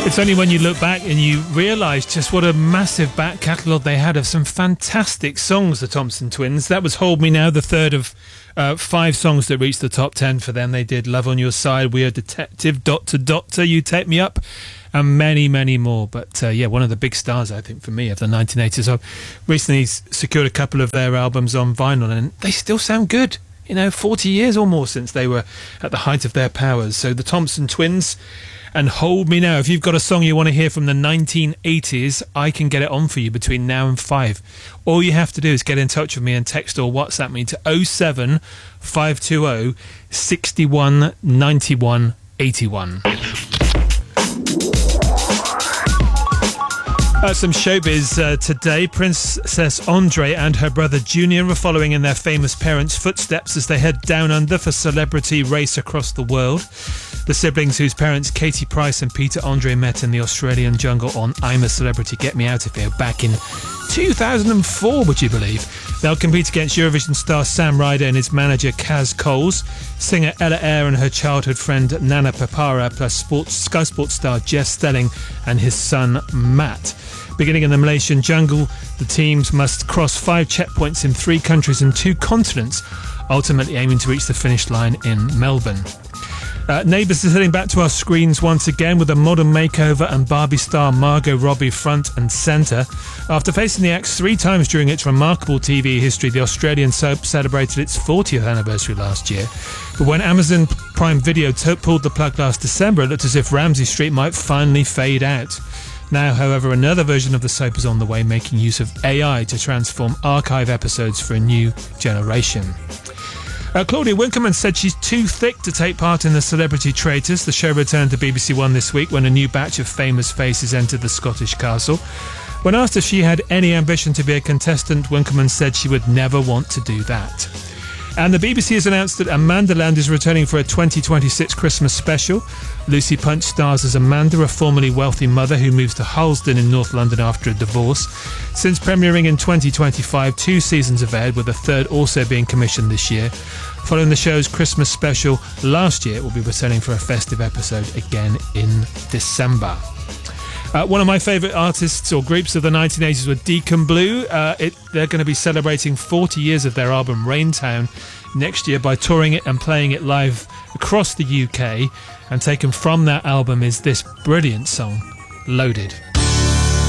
It's only when you look back and you realise just what a massive back catalogue they had of some fantastic songs, the Thompson Twins. That was Hold Me Now, the third of 5 songs that reached the top 10 for them. They did Love on Your Side, We Are Detective, Doctor Doctor, You Take Me Up, and many, many more. But yeah, one of the big stars, I think, for me of the 1980s. I've recently secured a couple of their albums on vinyl, and they still sound good. 40 years or more since they were at the height of their powers. So the Thompson Twins and Hold Me Now. If you've got a song you want to hear from the 1980s, I can get it on for you between now and 5. All you have to do is get in touch with me and text or WhatsApp me to 07 520 61 91 81. Some showbiz today. Princess Andre and her brother Junior are following in their famous parents' footsteps as they head down under for celebrity race across the world. The siblings, whose parents Katie Price and Peter Andre met in the Australian jungle on I'm a Celebrity, Get Me Out of Here back in 2004, would you believe? They'll compete against Eurovision star Sam Ryder and his manager Kaz Coles, singer Ella Eyre and her childhood friend Nana Papara, plus Sky Sports star Jess Stelling and his son Matt. Beginning in the Malaysian jungle, the teams must cross 5 checkpoints in 3 countries and 2 continents, ultimately aiming to reach the finish line in Melbourne. Neighbours is heading back to our screens once again with a modern makeover and Barbie star Margot Robbie front and centre. After facing the axe 3 times during its remarkable TV history, the Australian soap celebrated its 40th anniversary last year. But when Amazon Prime Video pulled the plug last December, it looked as if Ramsay Street might finally fade out. Now, however, another version of the soap is on the way, making use of AI to transform archive episodes for a new generation. Claudia Winkleman said she's too thick to take part in the Celebrity Traitors. The show returned to BBC One this week when a new batch of famous faces entered the Scottish castle. When asked if she had any ambition to be a contestant, Winkleman said she would never want to do that. And the BBC has announced that Amanda Land is returning for a 2026 Christmas special. Lucy Punch stars as Amanda, a formerly wealthy mother who moves to Harlesden in North London after a divorce. Since premiering in 2025, 2 seasons have aired, with a third also being commissioned this year. Following the show's Christmas special last year, it will be returning for a festive episode again in December. One of my favourite artists or groups of the 1980s were Deacon Blue. They're going to be celebrating 40 years of their album Raintown next year by touring it and playing it live across the UK. And taken from that album is this brilliant song, Loaded.